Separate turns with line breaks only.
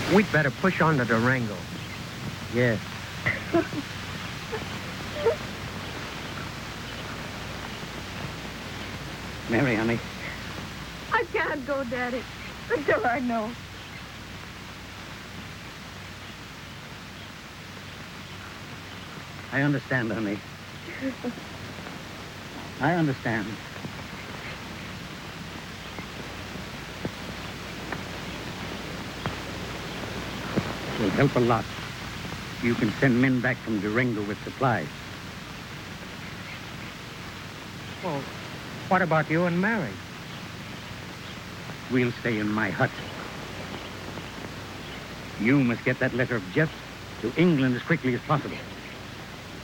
We'd better push on to Durango. Yes.
Mary, honey.
I can't go, Daddy, until I know.
I understand, honey. I understand. It will help a lot. You can send men back from Durango with supplies.
Well, what about you and Mary?
We'll stay in my hut. You must get that letter of Jeff's to England as quickly as possible.